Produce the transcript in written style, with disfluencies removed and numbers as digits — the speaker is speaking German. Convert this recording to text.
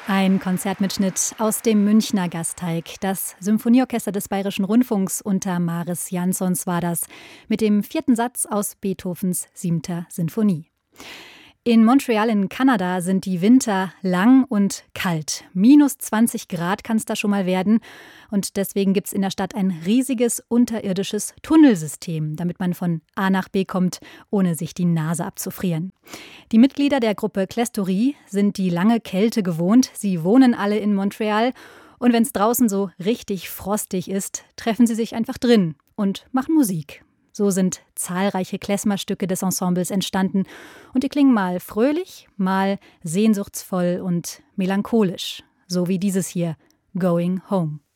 Ein Konzertmitschnitt aus dem Münchner Gasteig. Das Symphonieorchester des Bayerischen Rundfunks unter Maris Jansons war das, mit dem 4. Satz aus Beethovens 7. Sinfonie. In Montreal in Kanada sind die Winter lang und kalt. -20 Grad kann es da schon mal werden. Und deswegen gibt es in der Stadt ein riesiges unterirdisches Tunnelsystem, damit man von A nach B kommt, ohne sich die Nase abzufrieren. Die Mitglieder der Gruppe Clestorie sind die lange Kälte gewohnt. Sie wohnen alle in Montreal. Und wenn es draußen so richtig frostig ist, treffen sie sich einfach drin und machen Musik. So sind zahlreiche Klezmerstücke des Ensembles entstanden und die klingen mal fröhlich, mal sehnsuchtsvoll und melancholisch, so wie dieses hier, Going Home.